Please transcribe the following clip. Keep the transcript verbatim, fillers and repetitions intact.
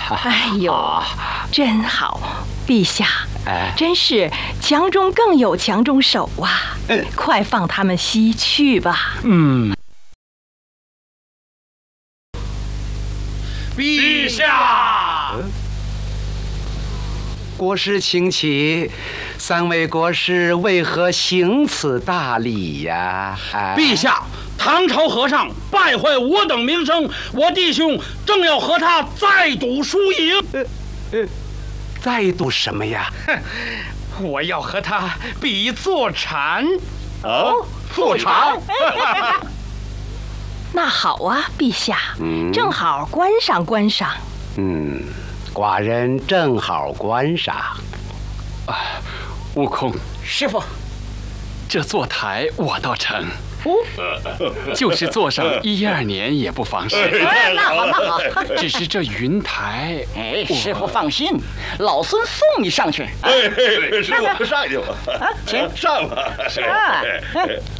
哎呦，真好，陛下， 哎， 真是强中更有强中手啊！嗯，快放他们西去吧。 嗯。 陛下， 国师请起。三位国师为何行此大礼呀？哎、 陛下，唐朝和尚败坏我等名声，我弟兄正要和他再赌输赢。 呃呃，再赌什么呀？ 我要和他比坐禅。 哦，坐禅。 那好啊，陛下，嗯、正好观赏观赏。 嗯，寡人正好观赏。 啊，悟空， 师傅， 这坐台我倒成。哦，就是坐上一二年也不妨事。 那好，那好。 只是这云台， 哎，师傅放心，老孙送你上去。 哎，师傅上去吧。 啊，请上吧。 啊。